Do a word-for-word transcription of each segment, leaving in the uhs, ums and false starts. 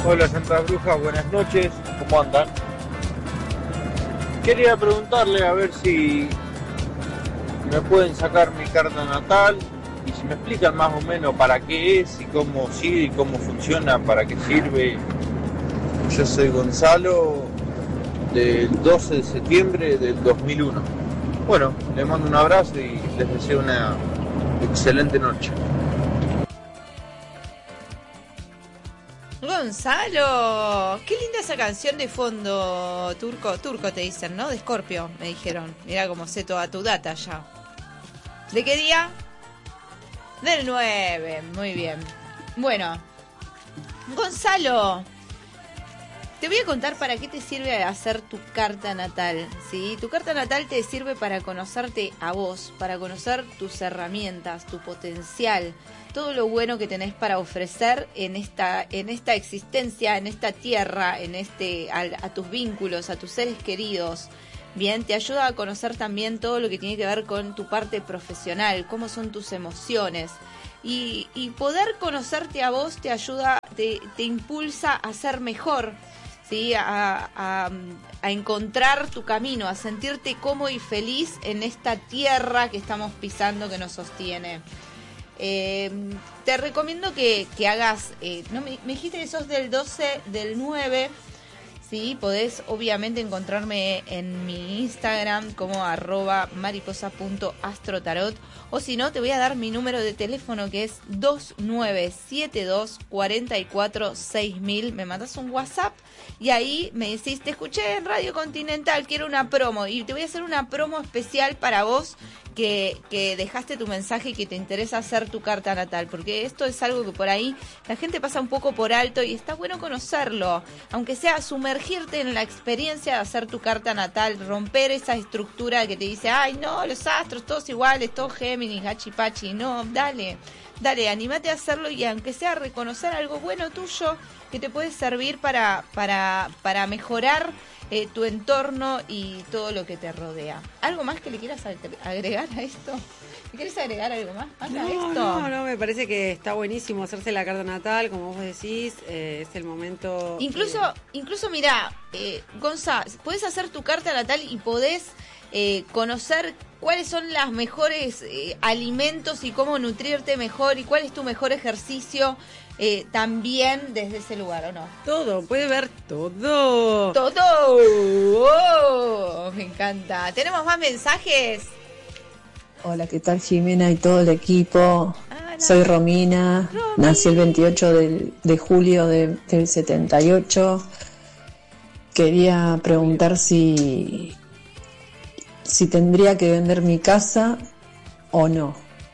Hola Santas Brujas, buenas noches, ¿cómo andan? Quería preguntarle a ver si me pueden sacar mi carta natal y si me explican más o menos para qué es y cómo sigue y cómo funciona, para qué sirve. Yo soy Gonzalo, del doce de septiembre del dos mil uno. Bueno, les mando un abrazo y les deseo una excelente noche. Gonzalo, qué linda esa canción de fondo, Turco, Turco te dicen, ¿no? De Scorpio, me dijeron. Mirá cómo sé toda tu data ya. ¿De qué día? Del nueve, muy bien. Bueno, Gonzalo, te voy a contar para qué te sirve hacer tu carta natal, ¿sí? Tu carta natal te sirve para conocerte a vos, para conocer tus herramientas, tu potencial, todo lo bueno que tenés para ofrecer en esta, en esta existencia, en esta tierra, en este, a, a tus vínculos, a tus seres queridos. Bien, te ayuda a conocer también todo lo que tiene que ver con tu parte profesional, cómo son tus emociones. Y, y poder conocerte a vos te ayuda, te, te impulsa a ser mejor, ¿sí? A, a, a encontrar tu camino, a sentirte cómodo y feliz en esta tierra que estamos pisando, que nos sostiene. Eh, te recomiendo que, que hagas, eh, no me, me dijiste que sos del doce del nueve, sí, podés obviamente encontrarme en mi Instagram como arroba mariposa punto astrotarot, o si no te voy a dar mi número de teléfono que es dos nueve siete dos cuatro cuatro seis mil, me mandas un WhatsApp y ahí me decís, te escuché en Radio Continental, quiero una promo y te voy a hacer una promo especial para vos que, que dejaste tu mensaje y que te interesa hacer tu carta natal, porque esto es algo que por ahí la gente pasa un poco por alto y está bueno conocerlo, aunque sea sumergirte en la experiencia de hacer tu carta natal, romper esa estructura que te dice, ay no, los astros todos iguales, todos Géminis, gachipachi, no, dale, dale, anímate a hacerlo y aunque sea reconocer algo bueno tuyo que te puede servir para, para, para mejorar Eh, tu entorno y todo lo que te rodea. ¿Algo más que le quieras agregar a esto? ¿Le quieres agregar algo más, más no, a esto? No, no, me parece que está buenísimo hacerse la carta natal, como vos decís, eh, es el momento... Incluso, eh... incluso mirá, eh, Gonza, podés hacer tu carta natal y podés eh, conocer cuáles son los mejores eh, alimentos y cómo nutrirte mejor y cuál es tu mejor ejercicio. Eh, también desde ese lugar, ¿o no? Todo, puede ver todo. ¡Todo! ¡Oh! Me encanta. ¿Tenemos más mensajes? Hola, ¿qué tal Jimena y todo el equipo? Ah, no. Soy Romina, Romina, nací el veintiocho de, de julio de, del setenta y ocho. Quería preguntar si, si tendría que vender mi casa o no.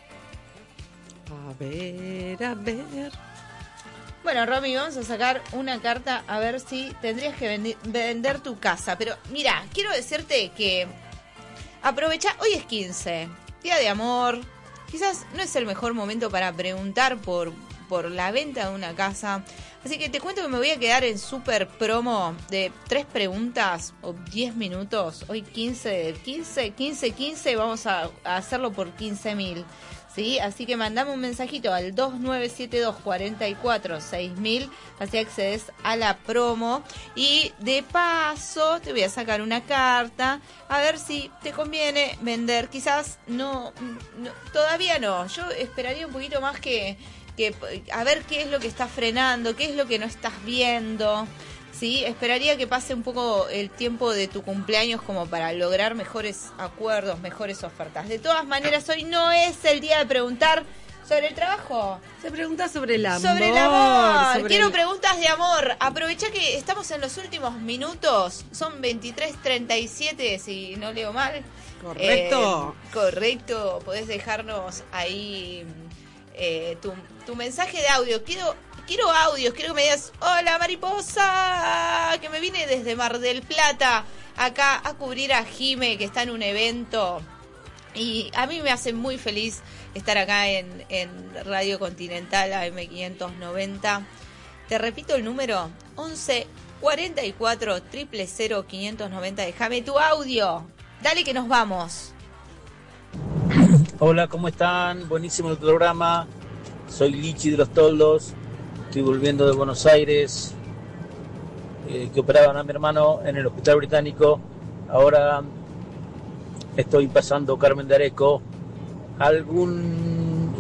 A ver, a ver... Bueno, Romy, vamos a sacar una carta a ver si tendrías que vendi- vender tu casa. Pero mira, quiero decirte que aprovecha, hoy es quince, día de amor. Quizás no es el mejor momento para preguntar por, por la venta de una casa. Así que te cuento que me voy a quedar en super promo de tres preguntas o diez minutos. Hoy quince, quince, quince, quince, vamos a, a hacerlo por quince mil. ¿Sí? Así que mandame un mensajito al dos nueve siete dos cuatro cuatro seis mil, así accedes a la promo y de paso te voy a sacar una carta a ver si te conviene vender. Quizás no, no todavía no, yo esperaría un poquito más que, que a ver qué es lo que está frenando, qué es lo que no estás viendo. Sí, esperaría que pase un poco el tiempo de tu cumpleaños como para lograr mejores acuerdos, mejores ofertas. De todas maneras, hoy no es el día de preguntar sobre el trabajo. Se pregunta sobre el amor. Sobre el amor. Sobre Quiero el... preguntas de amor. Aprovecha que estamos en los últimos minutos. Son veintitrés treinta y siete, si no leo mal. Correcto. Eh, correcto. Podés dejarnos ahí eh, tu, tu mensaje de audio. Quiero... Quiero audios, quiero que me digas, hola mariposa, que me vine desde Mar del Plata, acá a cubrir a Jime, que está en un evento. Y a mí me hace muy feliz estar acá en, en Radio Continental, A M quinientos noventa. Te repito el número, once cuarenta y cuatro, cero cero cero, quinientos noventa. Déjame tu audio. Dale que nos vamos. Hola, ¿cómo están? Buenísimo el programa. Soy Lichi de los Toldos. Estoy volviendo de Buenos Aires. eh, que operaban a mi hermano en el hospital británico. Ahora estoy pasando Carmen de Areco. Algún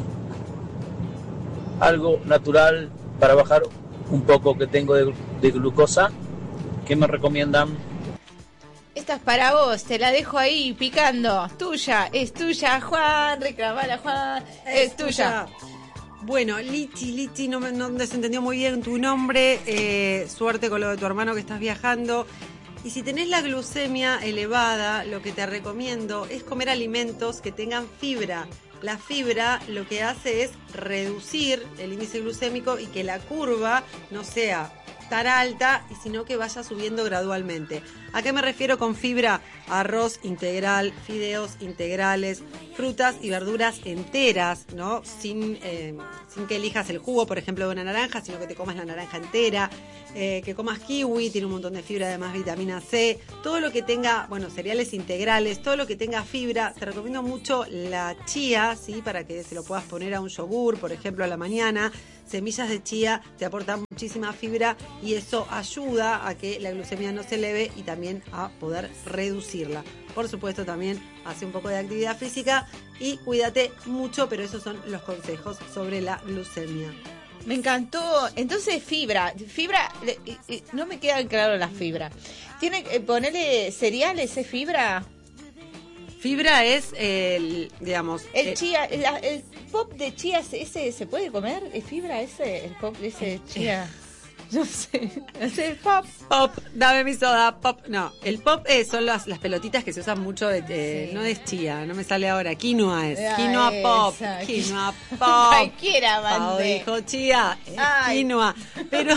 algo natural para bajar un poco que tengo de, de glucosa. ¿Qué me recomiendan? Esta es para vos, te la dejo ahí picando. Tuya, es tuya, Juan, reclamala, Juan, es, es tuya. tuya. Bueno, Lichi, Lichi, no, no desentendió muy bien tu nombre. Eh, suerte con lo de tu hermano que estás viajando. Y si tenés la glucemia elevada, lo que te recomiendo es comer alimentos que tengan fibra. La fibra lo que hace es reducir el índice glucémico y que la curva no sea tan alta, y sino que vaya subiendo gradualmente. ¿A qué me refiero con fibra? Arroz integral, fideos integrales, frutas y verduras enteras, ¿no? Sin, eh, sin que elijas el jugo, por ejemplo, de una naranja, sino que te comas la naranja entera, eh, que comas kiwi, tiene un montón de fibra, además vitamina C, todo lo que tenga, bueno, cereales integrales, todo lo que tenga fibra. Te recomiendo mucho la chía, ¿sí? Para que se lo puedas poner a un yogur, por ejemplo, a la mañana. Semillas de chía te aportan muchísima fibra y eso ayuda a que la glucemia no se eleve y también a poder reducirla. Por supuesto, también hace un poco de actividad física y cuídate mucho, pero esos son los consejos sobre la glucemia. Me encantó. Entonces, fibra. Fibra, no me queda claro la fibra. ¿Tiene que ponerle cereales, es fibra? Fibra es el, digamos... El chía, el, el pop de chía, ¿ese se puede comer? ¿Es fibra ese? El pop de ese chía. Yo sé, es el pop. Pop, dame mi soda, pop. No, el pop es, son las, las pelotitas que se usan mucho, de, de, sí. No es chía, no me sale ahora, quinoa es, ah, quinoa esa. pop, quinoa pop. Cualquiera, Pau dijo chía, es Ay. quinoa, pero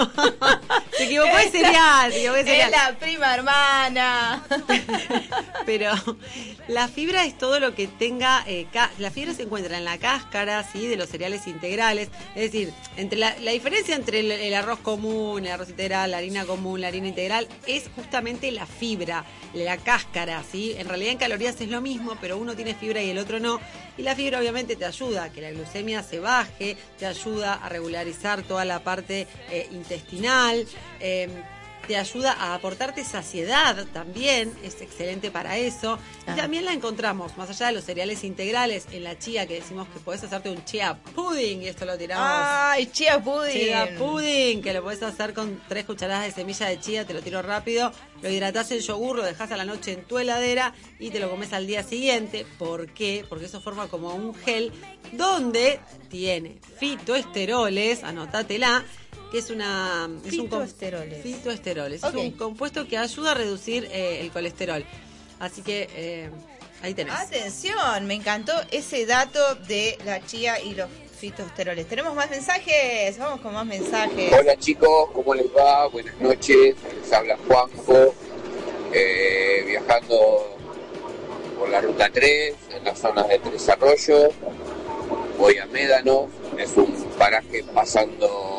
se equivocó de cereal, se equivocó de cereal. Es la prima hermana. Pero la fibra es todo lo que tenga, eh, ca- la fibra se encuentra en la cáscara, ¿sí? De los cereales integrales, es decir, entre la, la diferencia entre el, el arroz común, el arroz integral, la harina común, la harina integral, es justamente la fibra, la cáscara, ¿sí? En realidad en calorías es lo mismo, pero uno tiene fibra y el otro no. Y la fibra obviamente te ayuda a que la glucemia se baje, te ayuda a regularizar toda la parte eh, intestinal, eh, te ayuda a aportarte saciedad también, es excelente para eso. Y también la encontramos, más allá de los cereales integrales, en la chía, que decimos que podés hacerte un chía pudding, y esto lo tiramos. ¡Ay, chía pudding! Chía pudding, que lo podés hacer con tres cucharadas de semilla de chía, te lo tiro rápido, lo hidratás en yogur, lo dejás a la noche en tu heladera y te lo comes al día siguiente. ¿Por qué? Porque eso forma como un gel donde tiene fitoesteroles, anótatela, que es una es fitoesteroles. Un, fitoesteroles. Okay. Es un compuesto que ayuda a reducir eh, el colesterol. Así que eh, ahí tenés. Atención, me encantó ese dato de la chía y los fitoesteroles. Tenemos más mensajes, vamos con más mensajes. Hola chicos, ¿cómo les va? Buenas noches, les habla Juanjo, eh, viajando por la ruta tres, en las zonas de Tres Arroyos, voy a Médanos, es un paraje pasando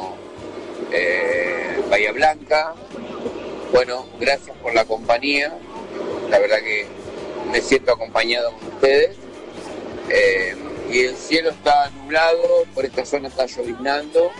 Eh, Bahía Blanca. Bueno, gracias por la compañía, la verdad que me siento acompañado con ustedes, eh, y el cielo está nublado, por esta zona está lloviznando,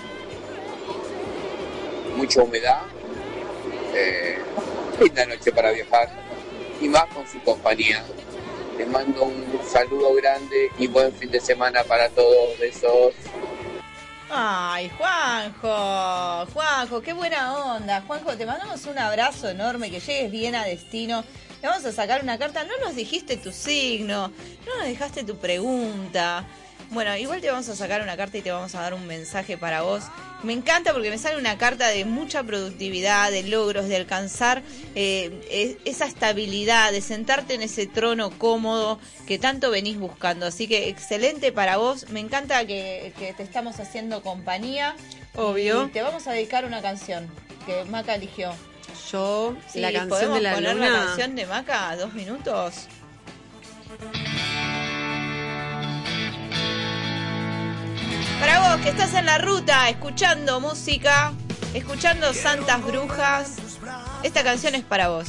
mucha humedad, eh, linda noche para viajar y más con su compañía. Les mando un saludo grande y buen fin de semana para todos. Besos. Ay, Juanjo, Juanjo, qué buena onda. Juanjo, te mandamos un abrazo enorme, que llegues bien a destino. Le vamos a sacar una carta. No nos dijiste tu signo, no nos dejaste tu pregunta. Bueno, igual te vamos a sacar una carta y te vamos a dar un mensaje para vos. Me encanta porque me sale una carta de mucha productividad, de logros, de alcanzar eh, esa estabilidad, de sentarte en ese trono cómodo que tanto venís buscando. Así que excelente para vos. Me encanta que, que te estamos haciendo compañía. Obvio. Y te vamos a dedicar una canción que Maca eligió. Yo, sí, la canción ¿podemos de la poner luna? la canción de Maca? ¿Dos minutos? Para vos que estás en la ruta escuchando música, escuchando Santas Brujas, esta canción es para vos.